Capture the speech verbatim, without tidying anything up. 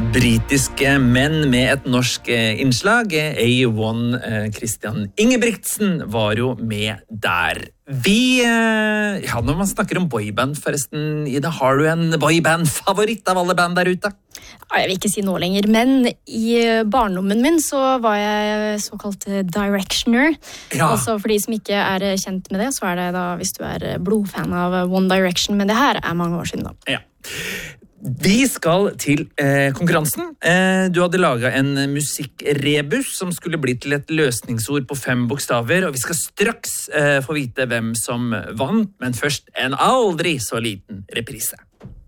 Britiske menn med et norsk innslag. A one Christian Ingebrigtsen var jo med der. Vi, ja, når man snakker om boyband forresten, Ida, har du en boyband-favoritt av alle band der ute? Ja, jeg vil ikke si noe lenger, men i barndommen min så var jeg såkalt directioner. Ja. Altså for de som ikke er kjent med det, så er det da hvis du er blodfan av One Direction, men det her er mange år siden da. Ja. Vi skal til eh, konkurransen. Eh, du hadde laget en musikkrebus som skulle bli til et løsningsord på fem bokstaver, og vi skal straks eh, få vite hvem som vant, men først en aldri så liten reprise.